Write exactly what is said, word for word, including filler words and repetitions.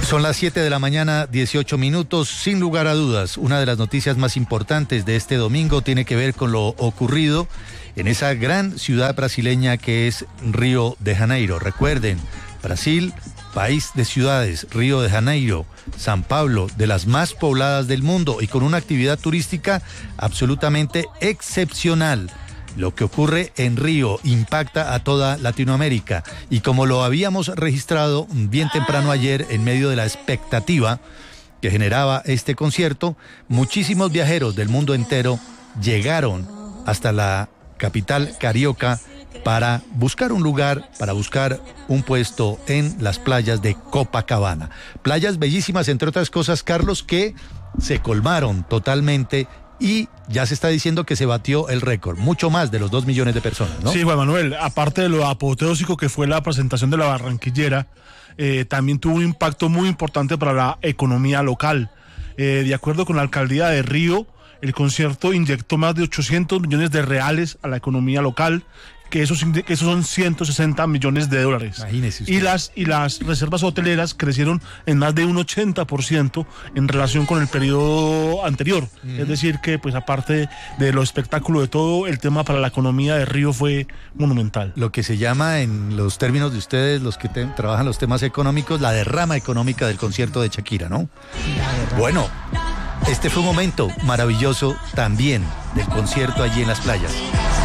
Son las siete de la mañana, dieciocho minutos. Sin lugar a dudas, una de las noticias más importantes de este domingo tiene que ver con lo ocurrido en esa gran ciudad brasileña que es Río de Janeiro. Recuerden, Brasil, país de ciudades, Río de Janeiro, San Pablo, de las más pobladas del mundo y con una actividad turística absolutamente excepcional. Lo que ocurre en Río impacta a toda Latinoamérica y como lo habíamos registrado bien temprano ayer en medio de la expectativa que generaba este concierto, muchísimos viajeros del mundo entero llegaron hasta la capital carioca para buscar un lugar, para buscar un puesto en las playas de Copacabana. Playas bellísimas, entre otras cosas, Carlos, que se colmaron totalmente. Y ya se está diciendo que se batió el récord, mucho más de los dos millones de personas, ¿no? Sí, Juan Manuel, aparte de lo apoteósico que fue la presentación de la Barranquillera, eh, también tuvo un impacto muy importante para la economía local. Eh, de acuerdo con la alcaldía de Río, el concierto inyectó más de ochocientos millones de reales a la economía local, que esos, que esos son ciento sesenta millones de dólares. Imagínese usted. Y las, y las reservas hoteleras crecieron en más de un ochenta por ciento en relación con el periodo anterior. Mm. Es decir que, pues aparte de lo espectáculo de todo, el tema para la economía de Río fue monumental. Lo que se llama, en los términos de ustedes, los que te, trabajan los temas económicos, la derrama económica del concierto de Shakira, ¿no? Bueno, este fue un momento maravilloso también del concierto allí en las playas.